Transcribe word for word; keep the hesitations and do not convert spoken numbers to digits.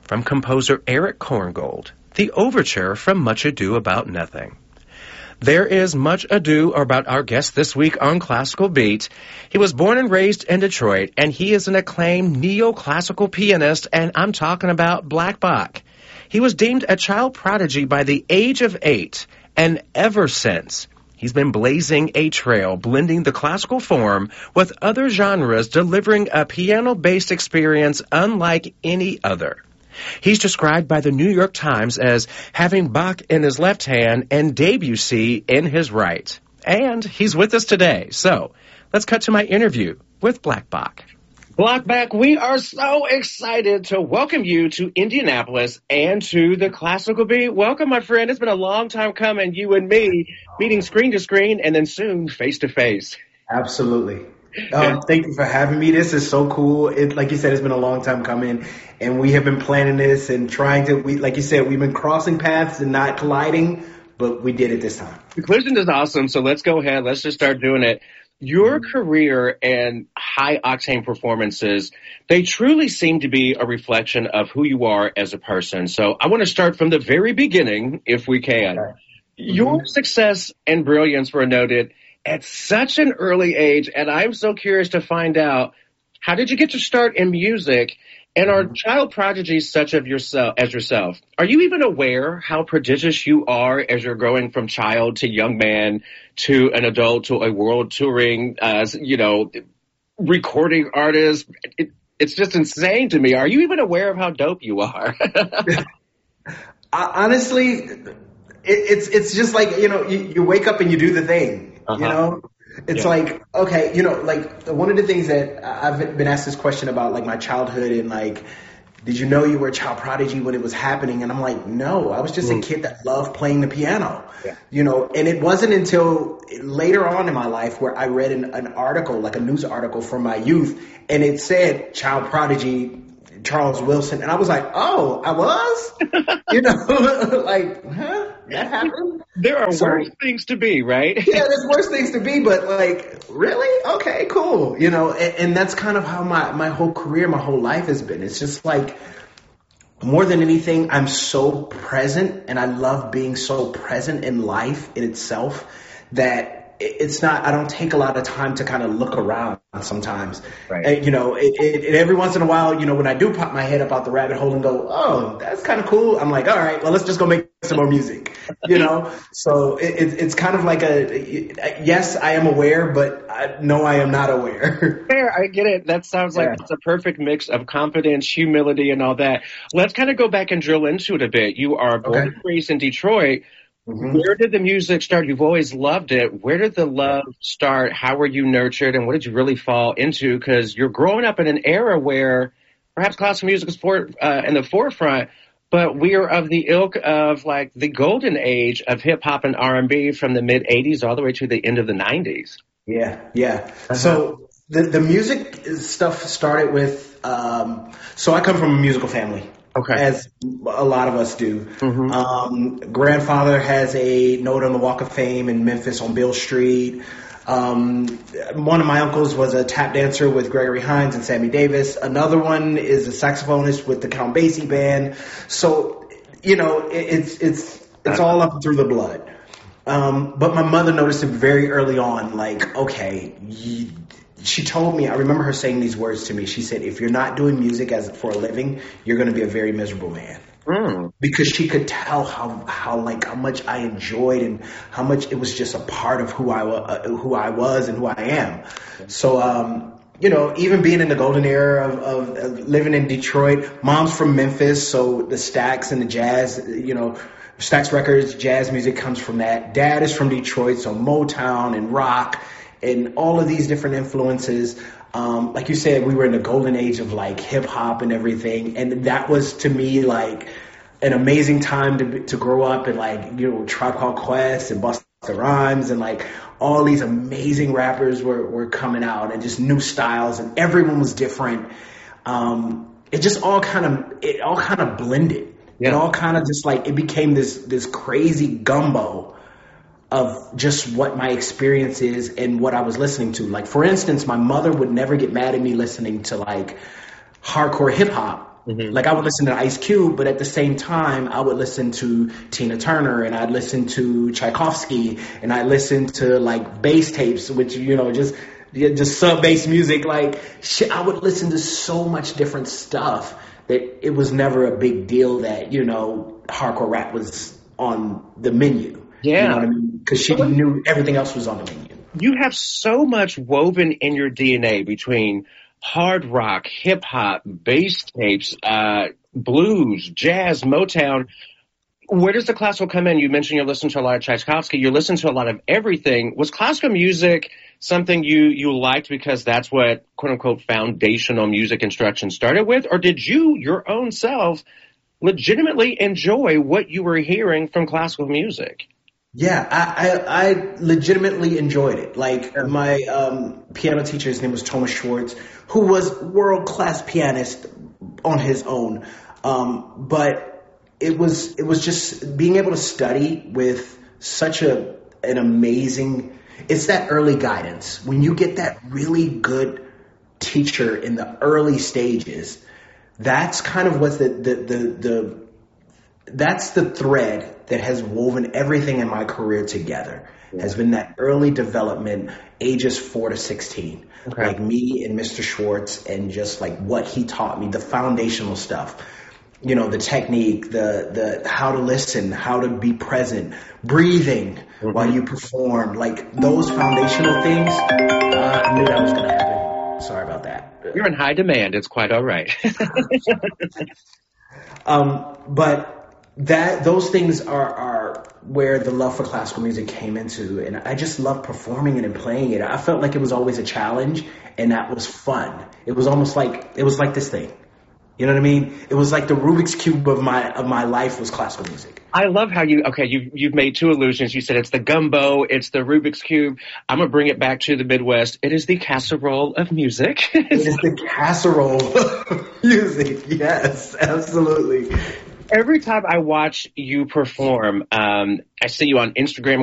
from composer Eric Korngold, the overture from Much Ado About Nothing. There is much ado about our guest this week on Classical Beat. He was born and raised in Detroit, and he is an acclaimed neoclassical pianist, and I'm talking about Black Bach. He was deemed a child prodigy by the age of eight, and ever since, he's been blazing a trail, blending the classical form with other genres, delivering a piano-based experience unlike any other. He's described by the New York Times as having Bach in his left hand and Debussy in his right. And he's with us today. So let's cut to my interview with Black Bach. Black Bach, we are so excited to welcome you to Indianapolis and to the Classical Beat. Welcome, my friend. It's been a long time coming, you and me, meeting screen to screen and then soon face to face. Absolutely. Um, thank you for having me. This is so cool. It, like you said, it's been a long time coming, and we have been planning this and trying to, we, like you said, we've been crossing paths and not colliding, but we did it this time. The collision is awesome, so let's go ahead. Let's just start doing it. Your mm-hmm. career and high-octane performances, they truly seem to be a reflection of who you are as a person. So I want to start from the very beginning, if we can. Okay. Mm-hmm. Your success and brilliance were noted at such an early age, and I'm so curious to find out, how did you get your start in music? And are child prodigies such of yourself as yourself? Are you even aware how prodigious you are as you're growing from child to young man to an adult to a world touring, uh, you know, recording artist? It, it's just insane to me. Are you even aware of how dope you are? Honestly, it, it's it's just like, you know, you, you wake up and you do the thing. Uh-huh. You know, it's yeah. like, okay, you know, like one of the things that I've been asked this question about, like my childhood and like, did you know you were a child prodigy when it was happening? And I'm like, no, I was just mm. a kid that loved playing the piano, yeah. you know, and it wasn't until later on in my life where I read an, an article, like a news article from my youth, and it said child prodigy Charles Wilson. And I was like, oh, I was, you know, like, huh? That happened? There are so, worse things to be, right? Yeah, there's worse things to be, but like, really? Okay, cool. You know, and, and that's kind of how my, my whole career, my whole life has been. It's just like, more than anything, I'm so present, and I love being so present in life in itself that it's not, I don't take a lot of time to kind of look around sometimes. Right. And, you know, it, it, it, every once in a while, you know, when I do pop my head up out the rabbit hole and go, oh, that's kind of cool. I'm like, all right, well, let's just go make some more music, you know? So it, it, it's kind of like a, yes, I am aware, but I, no, I am not aware. Fair, I get it. That sounds like yeah. it's a perfect mix of confidence, humility, and all that. Let's kind of go back and drill into it a bit. You are born okay. and raised in Detroit. Mm-hmm. Where did the music start? You've always loved it. Where did the love start? How were you nurtured? And what did you really fall into? Because you're growing up in an era where perhaps classical music is for, uh, in the forefront, but we are of the ilk of like the golden age of hip hop and R and B from the mid eighties all the way to the end of the nineties. Yeah, yeah. Uh-huh. So the, the music stuff started with, um, so I come from a musical family. Okay. As a lot of us do. Mm-hmm. Um, grandfather has a note on the Walk of Fame in Memphis on Beale Street. Um, one of my uncles was a tap dancer with Gregory Hines and Sammy Davis. Another one is a saxophonist with the Count Basie band. So, you know, it, it's, it's, it's all up through the blood. Um, but my mother noticed it very early on, like, okay, you, she told me, I remember her saying these words to me. She said, if you're not doing music as for a living, you're going to be a very miserable man. Mm. Because she could tell how, how like how much I enjoyed and how much it was just a part of who I, uh, who I was and who I am. So, um, you know, even being in the golden era of, of, of living in Detroit, mom's from Memphis. So the Stax and the jazz, you know, Stax Records, jazz music comes from that. Dad is from Detroit. So Motown and rock and all of these different influences. Um, like you said, we were in the golden age of like hip hop and everything. And that was to me like an amazing time to to grow up and like, you know, Tribe Called Quest and Busta Rhymes and like all these amazing rappers were, were coming out and just new styles and everyone was different. Um, it just all kind of, it all kind of blended. Yeah. It all kind of just like, it became this, this crazy gumbo of just what my experience is and what I was listening to. Like, for instance, my mother would never get mad at me listening to like hardcore hip hop Mm-hmm. Like I would listen to Ice Cube, but at the same time, I would listen to Tina Turner, and I'd listen to Tchaikovsky, and I'd listen to like bass tapes, which, you know, just just sub bass music. Like shit, I would listen to so much different stuff that it was never a big deal that, you know, hardcore rap was on the menu. Yeah. You know what I mean? Because she knew everything else was on the menu. You have so much woven in your D N A between hard rock, hip hop, bass tapes, uh, blues, jazz, Motown. Where does the classical come in? You mentioned you listen to a lot of Tchaikovsky. You listen to a lot of everything. Was classical music something you, you liked because that's what, quote unquote, foundational music instruction started with? Or did you, your own self, legitimately enjoy what you were hearing from classical music? Yeah, I, I, I legitimately enjoyed it. Like yeah. my um, piano teacher, his name was Thomas Schwartz, who was world-class pianist on his own. Um, but it was it was just being able to study with such a an amazing. It's that early guidance. When you get that really good teacher in the early stages, that's kind of what's the the the, the that's the thread that has woven everything in my career together. Yeah. Has been that early development, ages four to sixteen. Okay. Like me and Mister Schwartz, and just like what he taught me, the foundational stuff. You know, the technique, the the how to listen, how to be present, breathing mm-hmm. while you perform, like those foundational things. Uh, I knew that was going to happen. Sorry about that. You're in high demand. It's quite all right. um, but that those things are are where the love for classical music came into, and I just love performing it and playing it. I felt like it was always a challenge, and that was fun. It was almost like it was like this thing. You know what I mean? It was like the Rubik's Cube of my of my life was classical music. I love how you, okay, you've, you've made two allusions. You said it's the gumbo, it's the Rubik's Cube. I'm going to bring it back to the Midwest. It is the casserole of music. It is the casserole of music. Yes, absolutely. Every time I watch you perform, um, I see you on Instagram